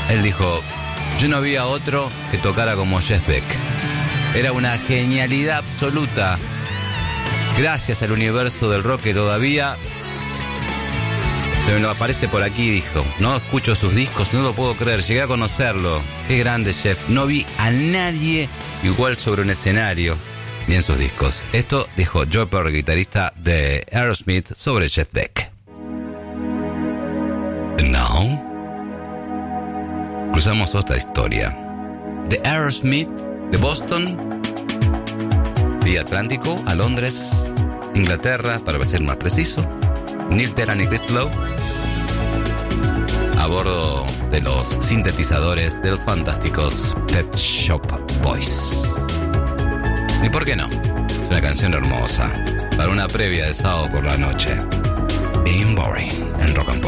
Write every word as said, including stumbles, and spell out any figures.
él dijo, yo no vi a otro que tocara como Jeff Beck. Era una genialidad absoluta. Gracias al universo del rock que todavía se me lo aparece por aquí, dijo. No escucho sus discos, no lo puedo creer, llegué a conocerlo. Qué grande Jeff. No vi a nadie igual sobre un escenario ni en sus discos. Esto dijo Joe Perry, guitarrista de Aerosmith, sobre Jeff Beck. And now, cruzamos otra historia. De Aerosmith, de Boston, vía Atlántico a Londres, Inglaterra, para ser más preciso. Neil Tennant y Chris Lowe a bordo de los sintetizadores de los fantásticos Pet Shop Boys. ¿Y por qué no? Es una canción hermosa para una previa de sábado por la noche. Being Boring en Rock and Pop.